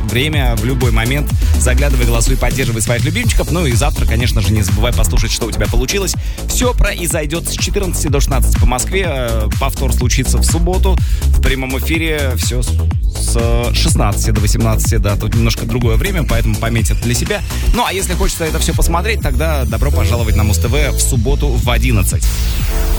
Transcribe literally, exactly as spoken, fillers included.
время, в любой момент. Заглядывай, голосуй, поддерживай своих любимчиков. Ну и завтра, конечно же, не забывай послушать, что у тебя получилось. Все произойдет с четырнадцати до шестнадцати по Москве. Повтор случится в субботу. В прямом эфире все с шестнадцати до восемнадцати. Да, тут немножко другое время, поэтому пометь это для себя. Ну а если хочется это все посмотреть, тогда добро пожаловать на Муз-ТВ в субботу в одиннадцать.